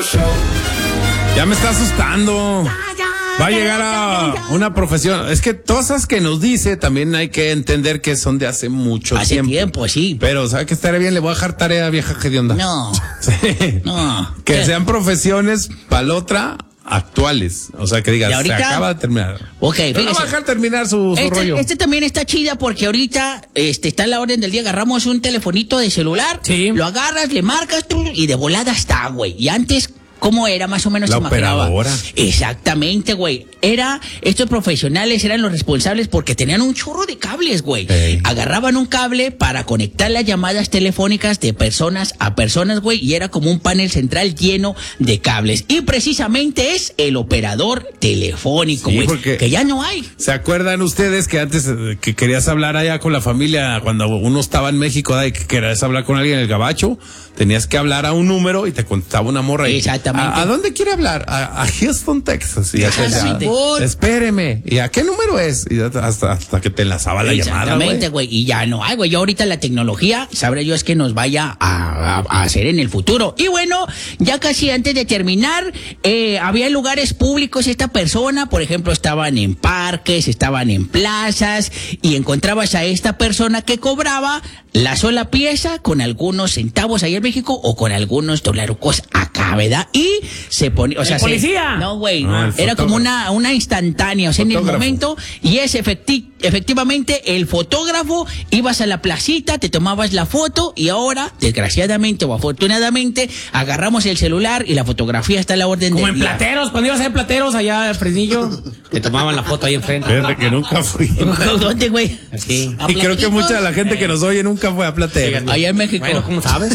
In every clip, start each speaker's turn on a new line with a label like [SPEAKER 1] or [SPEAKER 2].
[SPEAKER 1] Ya me está asustando. Va a llegar a una profesión. Es que todas esas que nos dice también hay que entender que son de hace mucho
[SPEAKER 2] Hace
[SPEAKER 1] tiempo.
[SPEAKER 2] tiempo, sí.
[SPEAKER 1] Pero, ¿sabe qué estaría bien? Le voy a dejar tarea, vieja hedionda.
[SPEAKER 2] No.
[SPEAKER 1] Sí.
[SPEAKER 2] No.
[SPEAKER 1] Que sean profesiones para la otra actuales. O sea, que digas,
[SPEAKER 2] ahorita,
[SPEAKER 1] se acaba de terminar.
[SPEAKER 2] Ok,
[SPEAKER 1] no
[SPEAKER 2] fíjese.
[SPEAKER 1] va a dejar terminar su rollo.
[SPEAKER 2] Este también está chida porque ahorita está en la orden del día. Agarramos un telefonito de celular,
[SPEAKER 1] Sí.
[SPEAKER 2] lo agarras, le marcas tú, y de volada está, güey. Y antes, ¿cómo era? Más o menos
[SPEAKER 1] La
[SPEAKER 2] se imaginaba.
[SPEAKER 1] operadora.
[SPEAKER 2] Exactamente, güey. Estos profesionales eran los responsables porque tenían un chorro de cables, güey.
[SPEAKER 1] Ey.
[SPEAKER 2] Agarraban un cable para conectar las llamadas telefónicas de personas a personas, güey, y era como un panel central lleno de cables. Y precisamente es el operador telefónico,
[SPEAKER 1] Sí,
[SPEAKER 2] güey,
[SPEAKER 1] porque-
[SPEAKER 2] que ya no hay.
[SPEAKER 1] ¿Se acuerdan ustedes que antes que querías hablar allá con la familia, cuando uno estaba en México, y que querías hablar con alguien en el gabacho, tenías que hablar a un número y te contaba una morra y,
[SPEAKER 2] Exactamente.
[SPEAKER 1] ¿A dónde quiere hablar? A Houston, Texas. Y ya te
[SPEAKER 2] Exactamente.
[SPEAKER 1] decía, espéreme. ¿Y a qué número es? Y hasta que te enlazaba la llamada,
[SPEAKER 2] Exactamente,
[SPEAKER 1] güey.
[SPEAKER 2] güey. Y ya no hay, güey. Ya ahorita la tecnología, sabré yo, es que nos vaya a hacer en el futuro. Y bueno, ya casi antes de terminar, había lugares públicos esta persona, por ejemplo, estaban en parques, estaban en plazas, y encontrabas a esta persona que cobraba la sola pieza con algunos centavos allá en México o con algunos dolarucos acá, ¿verdad? Y se ponía, o sea,
[SPEAKER 3] policía!
[SPEAKER 2] no, güey,
[SPEAKER 1] No, el
[SPEAKER 2] era como
[SPEAKER 1] fotógrafo.
[SPEAKER 2] una instantánea, o sea, en el
[SPEAKER 1] Fotógrafo.
[SPEAKER 2] momento, y es efectivamente el fotógrafo, ibas a la placita, te tomabas la foto, y ahora, desgraciadamente o afortunadamente, agarramos el celular y la fotografía está a la orden
[SPEAKER 3] Como
[SPEAKER 2] del
[SPEAKER 3] en
[SPEAKER 2] día.
[SPEAKER 3] Plateros, cuando ibas a ser Plateros allá en Fresnillo, te tomaban la foto ahí enfrente.
[SPEAKER 1] Fíjate que nunca fui.
[SPEAKER 2] ¿Dónde, güey?
[SPEAKER 3] Sí.
[SPEAKER 1] Y creo que mucha de la gente que nos oye nunca fue a Platero.
[SPEAKER 2] Allá en México.
[SPEAKER 3] Bueno, ¿cómo sabes?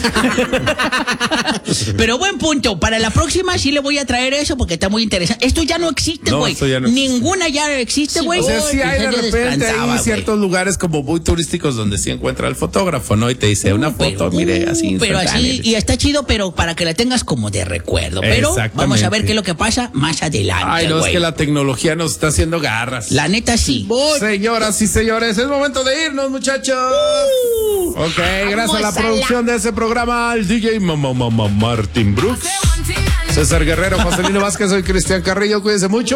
[SPEAKER 2] Pero buen punto. Para la próxima sí le voy a traer eso porque está muy interesante. Esto ya no existe,
[SPEAKER 1] No,
[SPEAKER 2] güey.
[SPEAKER 1] esto ya no existe.
[SPEAKER 2] Ninguna ya existe, güey.
[SPEAKER 1] O sea, sí hay de
[SPEAKER 2] Ya
[SPEAKER 1] repente
[SPEAKER 2] descansaba,
[SPEAKER 1] hay
[SPEAKER 2] güey.
[SPEAKER 1] ciertos lugares como muy turísticos donde sí encuentra el fotógrafo, ¿no? Y te dice una foto, mire, así.
[SPEAKER 2] Pero
[SPEAKER 1] instantánea.
[SPEAKER 2] así, y está chido, pero para que la tengas como de recuerdo. Pero
[SPEAKER 1] Exactamente.
[SPEAKER 2] vamos a ver qué es lo que pasa más adelante,
[SPEAKER 1] Ay, no,
[SPEAKER 2] güey.
[SPEAKER 1] es que la tecnología nos está haciendo garras.
[SPEAKER 2] La neta sí.
[SPEAKER 1] Señoras y señores, es momento de irnos, muchachos. Ok, gracias a la producción de ese programa, al DJ Martin Brooks, César Guerrero, Joselino Vázquez, soy Cristian Carrillo, cuídense mucho.